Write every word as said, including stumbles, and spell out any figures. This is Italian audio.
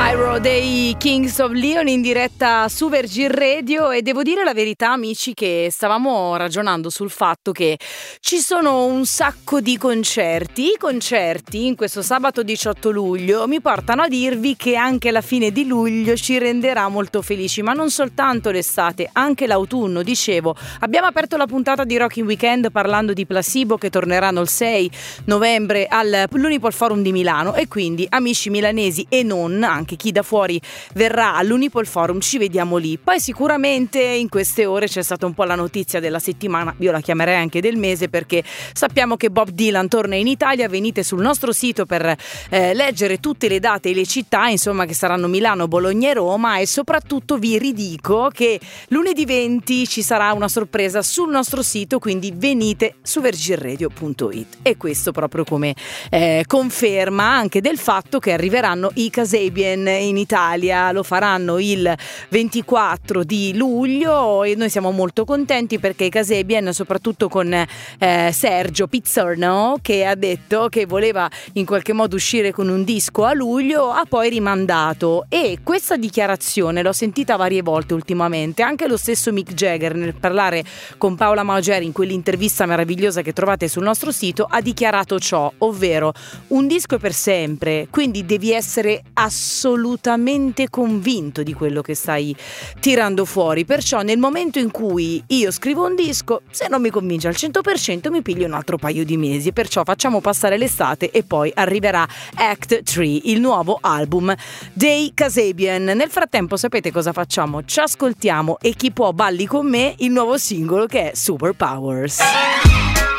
Pyro dei Kings of Leon in diretta su Virgin Radio, e devo dire la verità, amici, che stavamo ragionando sul fatto che ci sono un sacco di concerti. I concerti in questo sabato diciotto luglio mi portano a dirvi che anche la fine di luglio ci renderà molto felici, ma non soltanto l'estate, anche l'autunno. Dicevo, abbiamo aperto la puntata di Rocking Weekend parlando di Placebo, che torneranno il sei novembre all'Unipol Forum di Milano, e quindi amici milanesi e non, anche chi da fuori verrà all'Unipol Forum, ci vediamo lì. Poi sicuramente in queste ore c'è stata un po' la notizia della settimana, io la chiamerei anche del mese, perché sappiamo che Bob Dylan torna in Italia. Venite sul nostro sito per eh, leggere tutte le date e le città, insomma, che saranno Milano, Bologna e Roma, e soprattutto vi ridico che lunedì venti ci sarà una sorpresa sul nostro sito, quindi venite su virgin radio punto it. E questo proprio come eh, conferma anche del fatto che arriveranno i Kasabian in Italia. Lo faranno il ventiquattro di luglio e noi siamo molto contenti, perché i Kasabian, soprattutto con eh, Sergio Pizzorno, che ha detto che voleva in qualche modo uscire con un disco a luglio, ha poi rimandato. E questa dichiarazione l'ho sentita varie volte ultimamente, anche lo stesso Mick Jagger nel parlare con Paola Maugeri in quell'intervista meravigliosa che trovate sul nostro sito ha dichiarato ciò, ovvero un disco è per sempre, quindi devi essere assolutamente convinto di quello che stai tirando fuori. Perciò nel momento in cui io scrivo un disco, se non mi convince al cento per cento mi piglio un altro paio di mesi, perciò facciamo passare l'estate e poi arriverà Act tre, il nuovo album dei Kasabian. Nel frattempo sapete cosa facciamo? Ci ascoltiamo, e chi può balli con me, il nuovo singolo che è Superpowers.